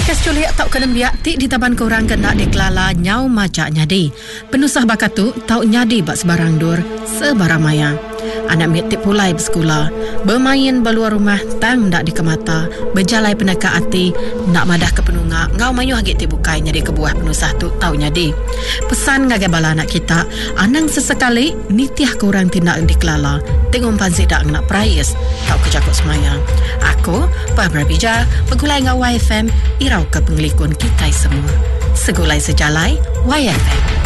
Kes culik tau kena biak ti di taban korang kena dikelala nyau macak nyadi. Penusah bakatu tau nyadi bak sebarang dur sebarang maya. Anak mitik pulai bersekolah, bermain beluar rumah tang dak dikemata, berjalai penaka hati, nak madah ke penunga, ngau mayu hagit ti bukai nyadi kebuah penusah tu tau nyadi. Pesan ngagai bala anak kita, anang sesekali nitiah korang tindak dikelala, tengok pansi dak nak prayes, tau kejakut semaya. Aku, Barbara Bija, pegulai ngau YFM, irau ke penglikun kita semua. Segulai sejalai, YFM.